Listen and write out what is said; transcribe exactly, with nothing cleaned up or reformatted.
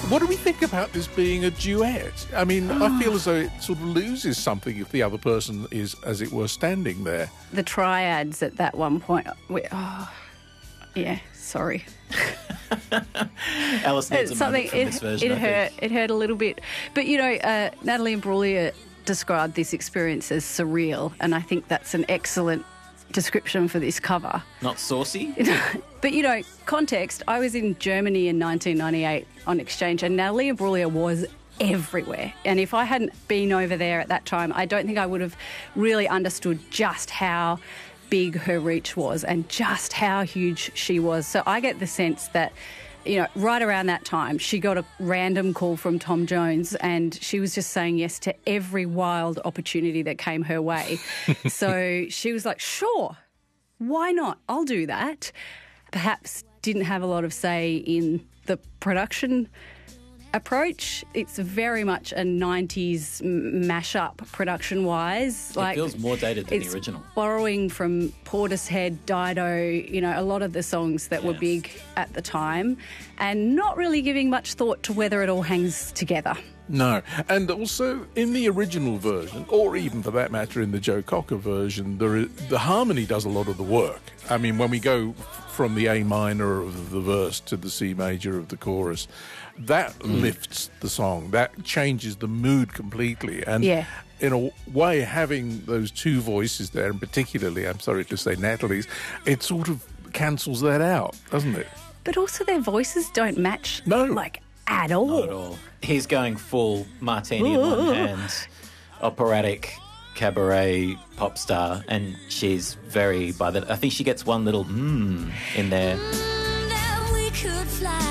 What do we think about this being a duet? I mean, I feel as though it sort of loses something if the other person is, as it were, standing there. The triads at that one point. We, oh, yeah, sorry. Alice needs It's a something. moment from It, this version. it I hurt. think. It hurt a little bit. But you know, uh, Natalie Imbruglia described this experience as surreal, and I think that's an excellent description for this cover. Not saucy. But, you know, context, I was in Germany in nineteen ninety-eight on exchange, and Natalie Imbruglia was everywhere. And if I hadn't been over there at that time, I don't think I would have really understood just how big her reach was and just how huge she was. So I get the sense that, you know, right around that time, she got a random call from Tom Jones and she was just saying yes to every wild opportunity that came her way. So she was like, sure, why not? I'll do that. Perhaps didn't have a lot of say in the production approach. It's very much a nineties mashup production-wise. It feels more dated than it's the original. Borrowing from Portishead, Dido, you know, a lot of the songs that were Yes. big at the time, and not really giving much thought to whether it all hangs together. No. And also, in the original version, or even for that matter in the Joe Cocker version, there is, the harmony does a lot of the work. I mean, when we go from the A minor of the verse to the C major of the chorus, that Mm. lifts the song. That changes the mood completely. And Yeah. in a way, having those two voices there, and particularly, I'm sorry to say, Natalie's, it sort of cancels that out, doesn't it? But also their voices don't match, No. like, at all. Not at all. He's going full martini in one hand, operatic cabaret pop star, and she's very by the. I think she gets one little mmm in there. That we could fly